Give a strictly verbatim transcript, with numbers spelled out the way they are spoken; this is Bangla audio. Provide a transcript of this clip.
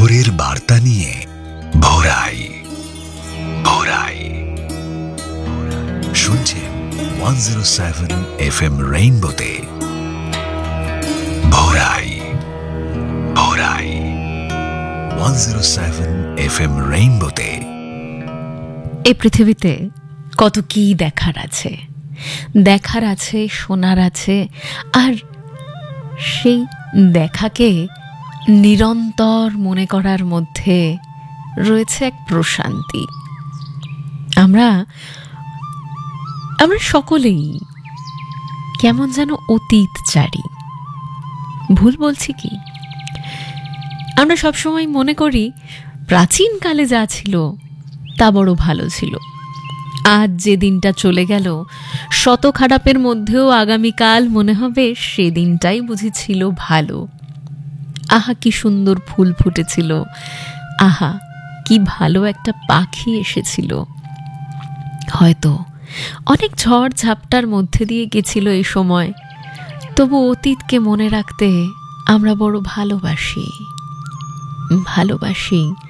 ভোরের বার্তা নিয়ে ভোরাই ভোরাই শুনছেন one zero seven F M রেইনবোতে ভোরাই ভোরাই one zero seven F M রেইনবোতে। এই পৃথিবীতে কত কি দেখার আছে, দেখার আছে, শোনার আছে, আর সেই দেখাকে নিরন্তর মনে করার মধ্যে রয়েছে এক প্রশান্তি। আমরা আমরা সকলেই কেমন যেন অতীত চারি। ভুল বলছি কি? আমরা সবসময় মনে করি প্রাচীনকালে যা ছিল তা বড় ভালো ছিল। আজ যে দিনটা চলে গেল, শত খারাপের মধ্যেও আগামীকাল মনে হবে সে দিনটাই বুঝি ছিল ভালো। আহা কি সুন্দর ফুল ফুটেছিল, আহা কি ভালো একটা পাখি এসেছিল। হয়তো অনেক ঝড় ঝাপটার মধ্যে দিয়ে গেছিল এই সময়, তবু অতীতকে মনে রাখতে আমরা বড় ভালোবাসি ভালোবাসি